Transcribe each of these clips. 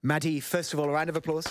Maddie, first of all, a round of applause.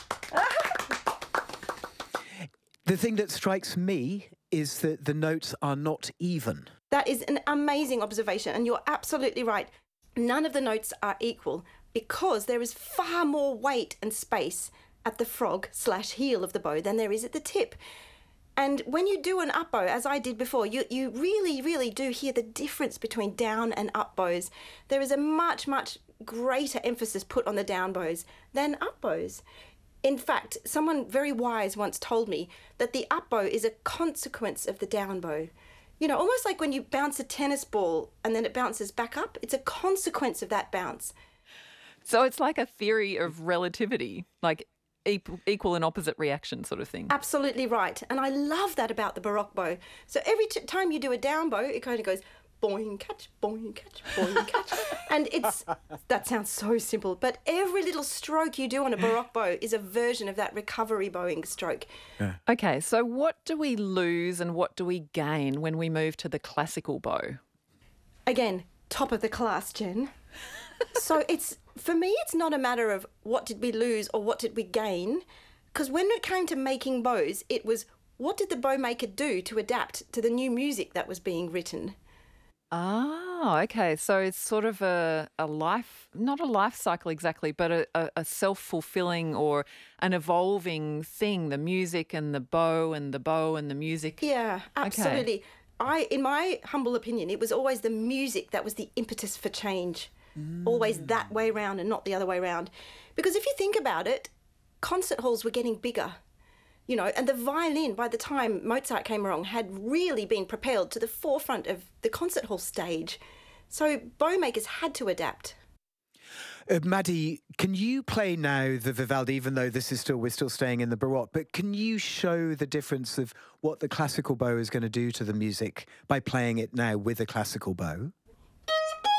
The thing that strikes me is that the notes are not even. That is an amazing observation, and you're absolutely right. None of the notes are equal because there is far more weight and space at the frog/heel of the bow than there is at the tip. And when you do an up bow, as I did before, you really, really do hear the difference between down and up bows. There is a much, much greater emphasis put on the down bows than up bows. In fact, someone very wise once told me that the up bow is a consequence of the down bow. You know, almost like when you bounce a tennis ball and then it bounces back up, it's a consequence of that bounce. So it's like a theory of relativity, like equal and opposite reaction sort of thing. Absolutely right. And I love that about the Baroque bow. So every time you do a down bow, it kind of goes boing, catch, boing, catch, boing, catch. And that sounds so simple, but every little stroke you do on a Baroque bow is a version of that recovery bowing stroke. Yeah. Okay, so what do we lose and what do we gain when we move to the classical bow? Again, top of the class, Jen. So for me, it's not a matter of what did we lose or what did we gain, because when it came to making bows, it was what did the bow maker do to adapt to the new music that was being written. Ah, okay. So it's sort of a life, not a life cycle exactly, but a self-fulfilling or an evolving thing, the music and the bow and the bow and the music. Yeah, absolutely. Okay. In my humble opinion, it was always the music that was the impetus for change. Always that way round and not the other way round. Because if you think about it, concert halls were getting bigger. You know, and the violin, by the time Mozart came along, had really been propelled to the forefront of the concert hall stage. So bow makers had to adapt. Maddie, can you play now the Vivaldi, even though we're still staying in the Baroque, but can you show the difference of what the classical bow is going to do to the music by playing it now with a classical bow?